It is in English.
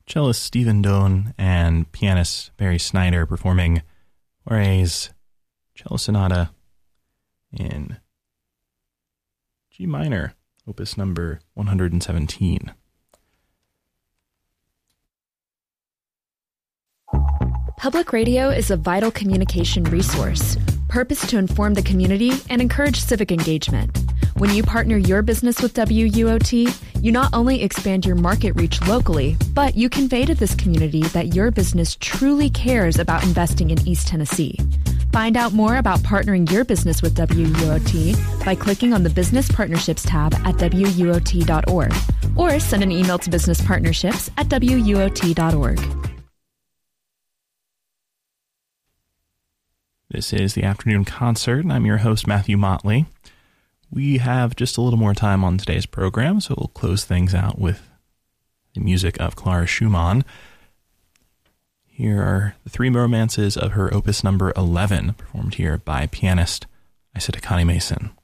cellist Stephen Doan and pianist Barry Snyder performing Fauré's Cello Sonata in G minor, opus number 117. Public radio is a vital communication resource, purposed to inform the community and encourage civic engagement. When you partner your business with WUOT, you not only expand your market reach locally, but you convey to this community that your business truly cares about investing in East Tennessee. Find out more about partnering your business with WUOT by clicking on the Business Partnerships tab at WUOT.org or send an email to businesspartnerships@WUOT.org. This is the Afternoon Concert, and I'm your host, Matthew Motley. We have just a little more time on today's program, so we'll close things out with the music of Clara Schumann. Here are the three romances of her opus number 11, performed here by pianist Isata Connie Mason.